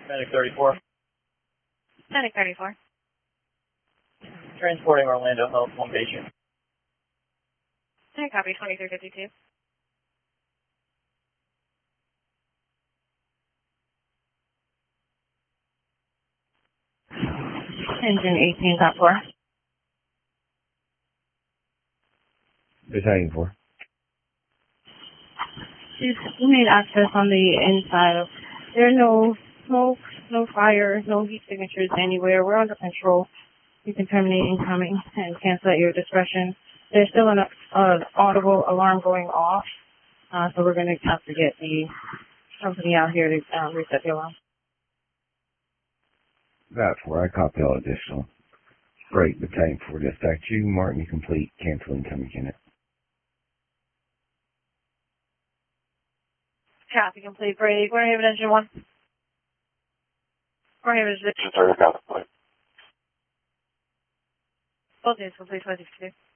Medic 34. Medic 34. Transporting Orlando Health, one patient. I copy 2352. Engine 18.4. Battalion 4. We made access on the inside. There are no smoke, no fire, no heat signatures anywhere. We're under control. You can terminate incoming and cancel at your discretion. There's still an audible alarm going off, so we're going to have to get the company out here to reset the alarm. That 4, I copy all additional. Great, Battalion 4 dispatch you. Martin, you complete. Cancel incoming unit. Copy complete. Brady. Warhaven Engine 1. Warhaven Engine 2. Both units complete 2052.